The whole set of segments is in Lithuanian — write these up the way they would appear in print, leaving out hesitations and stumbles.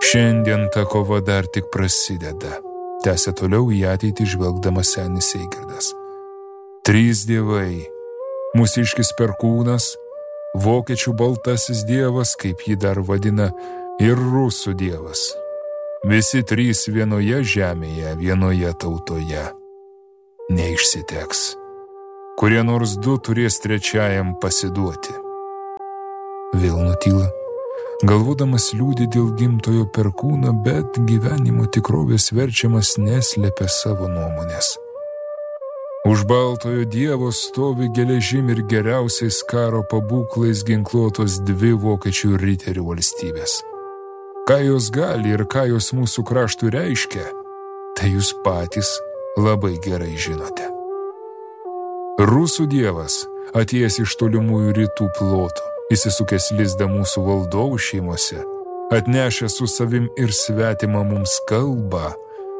Šiandien ta kova dar tik prasideda, tęsė toliau į ateitį žvelgdamas senis Eigirdas. 3 dievai, mūsiškis Perkūnas, vokiečių baltasis dievas, kaip jį dar vadina, ir rusų dievas. Visi 3 vienoje žemėje, vienoje tautoje. Neišsiteks. Kurie nors 2 turės trečiajam pasiduoti. Vėl nutyla, galvodamas liūdį dėl gimtojo Perkūno, bet gyvenimo tikrovės verčiamas neslėpia savo nuomonės. Už baltojo dievo stovi geležim ir geriausiais karo pabūklais ginkluotos 2 vokiečių riterių valstybės. Ką jos gali ir ką jos mūsų kraštui reiškia, tai jūs patys labai gerai žinote. Rusų dievas, atėjęs iš tolimųjų rytų plotų, įsisukęs lizdą mūsų valdovų šeimose, atnešęs su savim ir svetimą mums kalbą,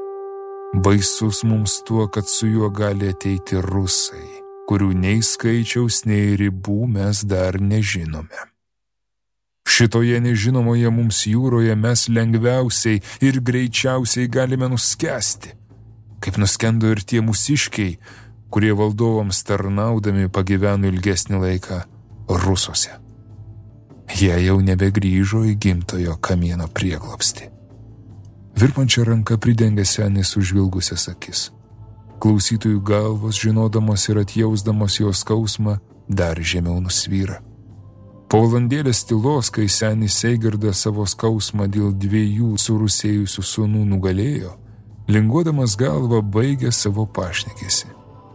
baisus mums tuo, kad su juo gali ateiti rusai, kurių nei skaičiaus, nei ribų mes dar nežinome. Šitoje nežinomoje mums jūroje mes lengviausiai ir greičiausiai galime nuskesti, kaip nuskendo ir tie mūsiškiai, kurie valdovams tarnaudami pagyveno ilgesnį laiką Rusuose. Jie jau nebegrįžo į gimtojo kamieno prieglobstį. Virpančia ranka pridengė senis užvilgusias akis. Klausytojų galvos, žinodamos ir atjausdamos jo skausmą, dar žemiau nusvyra. Po valandėlės tylos, kai senis Eigirdas savo skausmą dėl 2 surusėjusių sūnų nugalėjo, linguodamas galvą baigė savo pašnekesį.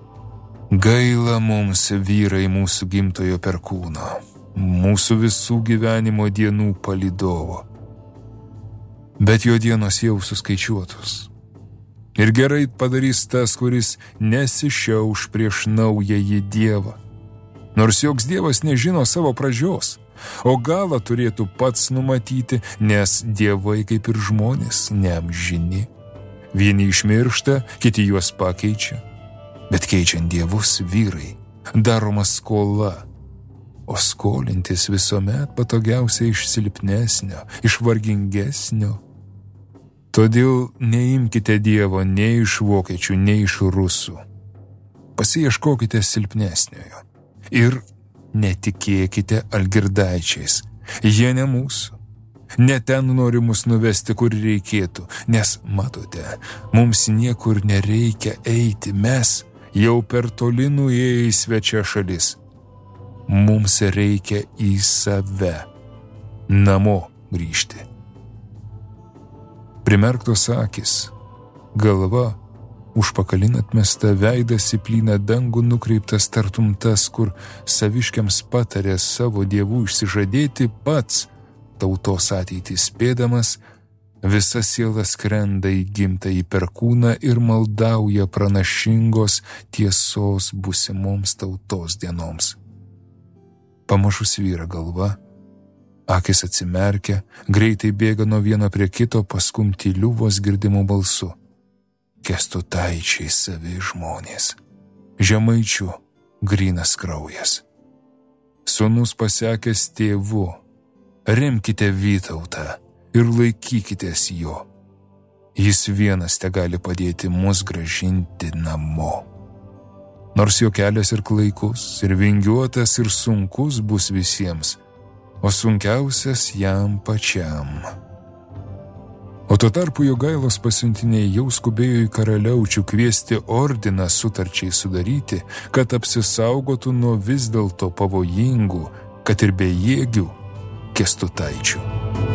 Gaila mums, vyrai, mūsų gimtojo Perkūno, mūsų visų gyvenimo dienų palydovo. Bet jo dienos jau suskaičiuotos. Ir gerai padarys tas, kuris nesišiauš prieš naująjį dievą. Nors joks dievas nežino savo pradžios, o galą turėtų pats numatyti, nes dievai kaip ir žmonės neamžini. Vieni išmiršta, kiti juos pakeičia. Bet keičiant dievus, vyrai, daroma skola. O skolintis visuomet patogiausia iš silpnesnio, iš vargingesnio. Todėl neimkite dievo nei iš vokiečių, nei iš rusų. Pasiieškokite silpnesniojo. Ir netikėkite algirdaičiais. Jie ne mūsų. Ne ten nori mus nuvesti, kur reikėtų. Nes, matote, mums niekur nereikia eiti. Mes jau per toli nuėję į svečią šalis. Mums reikia į save. Namo grįžti. Primerktos akis, galva, užpakalin atmesta, veidas į plyną dangų nukreiptas tartum tas, kur saviškiams patarė savo dievų išsižadėti pats, tautos ateitį spėdamas, visa siela skrenda į gimtąjį Perkūną ir maldauja pranašingos tiesos būsimoms tautos dienoms. Pamažu svyra galva, akis atsimerkia, greitai bėga nuo vieno prie kito, paskum tyliu vos girdimu balsu. Kęstutaičiai savi žmonės, žemaičių grynas kraujas. Sūnus pasekęs tėvu, remkite Vytautą ir laikykitės jo. Jis vienas tegali padėti mus grąžinti namo. Nors jo kelias ir klaikus, ir vingiuotas, ir sunkus bus visiems, o sunkiausias jam pačiam. O tuo tarpu Jogailos pasiuntiniai jau skubėjo į karaliaučių kviesti ordiną sutarčiai sudaryti, kad apsisaugotų nuo vis dėlto pavojingų, kad ir bejėgių Kęstutaičių.